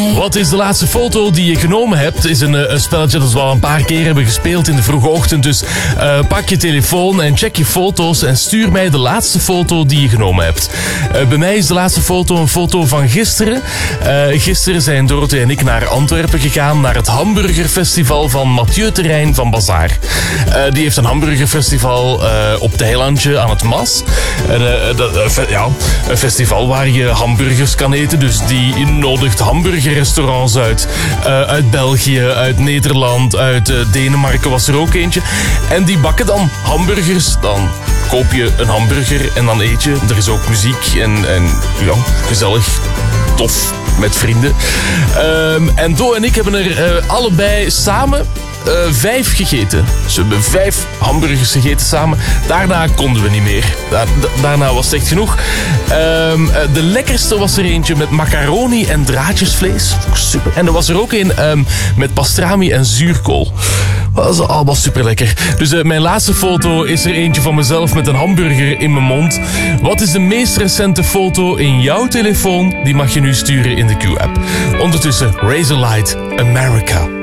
Wat is de laatste foto die je genomen hebt? Is een spelletje dat we al een paar keer hebben gespeeld in de vroege ochtend. Dus pak je telefoon en check je foto's en stuur mij de laatste foto die je genomen hebt. Bij mij is de laatste foto een foto van gisteren. Gisteren zijn Dorothee en ik naar Antwerpen gegaan, naar het hamburgerfestival van Mathieu Terrein van Bazaar. Die heeft een hamburgerfestival op het eilandje aan het Mas. Een festival waar je hamburgers kan eten. Dus die nodigt hamburgerrestaurants uit. Uit België, uit Nederland, uit Denemarken was er ook eentje. En die bakken dan hamburgers. Dan koop je een hamburger en dan eet je. Er is ook muziek en ja, gezellig, tof, met vrienden. En Do en ik hebben er allebei samen 5 gegeten. Dus we hebben 5 hamburgers gegeten samen. Daarna konden we niet meer. Daarna was het echt genoeg. De lekkerste was er eentje met macaroni en draadjesvlees. Super. En er was er ook een met pastrami en zuurkool. Dat is allemaal super lekker. Dus mijn laatste foto is er eentje van mezelf met een hamburger in mijn mond. Wat is de meest recente foto in jouw telefoon? Die mag je nu sturen in de Q-app. Ondertussen Razorlight America.